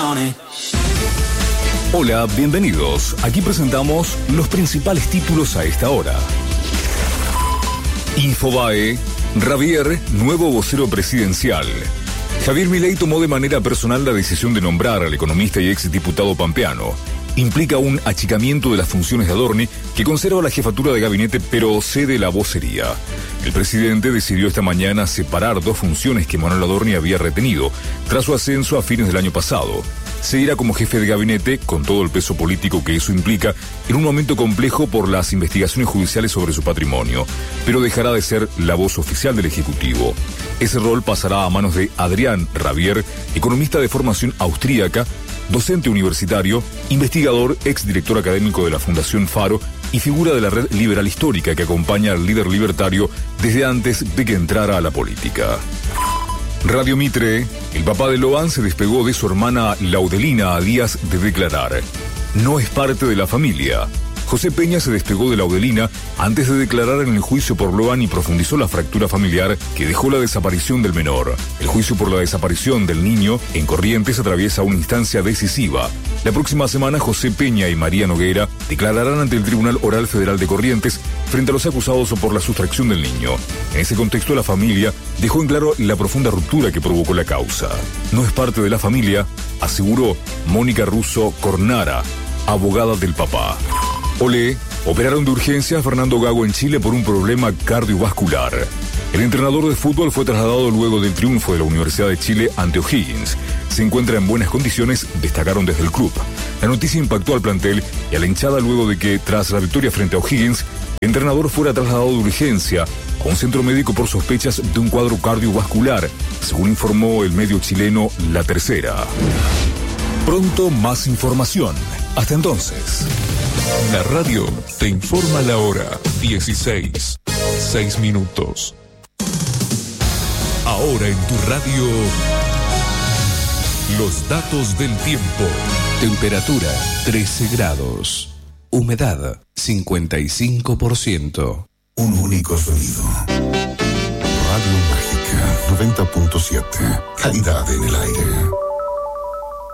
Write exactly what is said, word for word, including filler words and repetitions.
Hola, bienvenidos. Aquí presentamos los principales títulos a esta hora. Infobae, Javier, nuevo vocero presidencial. Javier Milei tomó de manera personal la decisión de nombrar al economista y exdiputado pampeano. Implica un achicamiento de las funciones de Adorni, que conserva la jefatura de gabinete pero cede la vocería. El presidente decidió esta mañana separar dos funciones que Manuel Adorni había retenido, tras su ascenso a fines del año pasado. Seguirá como jefe de gabinete, con todo el peso político que eso implica, en un momento complejo por las investigaciones judiciales sobre su patrimonio, pero dejará de ser la voz oficial del Ejecutivo. Ese rol pasará a manos de Adrián Rabier, economista de formación austríaca, docente universitario, investigador, exdirector académico de la Fundación Faro y figura de la red liberal histórica que acompaña al líder libertario desde antes de que entrara a la política. Radio Mitre, el papá de Loan se despegó de su hermana Laudelina a días de declarar. No es parte de la familia. José Peña se despegó de Laudelina antes de declarar en el juicio por Loan y profundizó la fractura familiar que dejó la desaparición del menor. El juicio por la desaparición del niño en Corrientes atraviesa una instancia decisiva. La próxima semana José Peña y María Noguera declararán ante el Tribunal Oral Federal de Corrientes frente a los acusados por la sustracción del niño. En ese contexto la familia dejó en claro la profunda ruptura que provocó la causa. No es parte de la familia, aseguró Mónica Russo Cornara, abogada del papá. Olé, operaron de urgencia a Fernando Gago en Chile por un problema cardiovascular. El entrenador de fútbol fue trasladado luego del triunfo de la Universidad de Chile ante O'Higgins. Se encuentra en buenas condiciones, destacaron desde el club. La noticia impactó al plantel y a la hinchada luego de que, tras la victoria frente a O'Higgins, el entrenador fuera trasladado de urgencia a un centro médico por sospechas de un cuadro cardiovascular, según informó el medio chileno La Tercera. Pronto más información. Hasta entonces. La radio te informa la hora dieciséis, seis minutos. Ahora en tu radio, los datos del tiempo. Temperatura trece grados. Humedad cincuenta y cinco por ciento. Un único sonido. Radio Mágica noventa punto siete. Calidad en el aire.